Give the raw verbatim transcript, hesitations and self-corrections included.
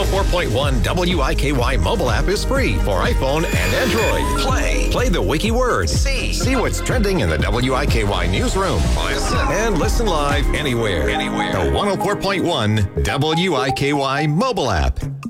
oh four point one W I K Y mobile app is free for iPhone and Android. Play. Play the wiki word. See. See what's trending in the W I K Y newsroom. Listen. And listen live anywhere. Anywhere. The one oh four point one W I K Y mobile app.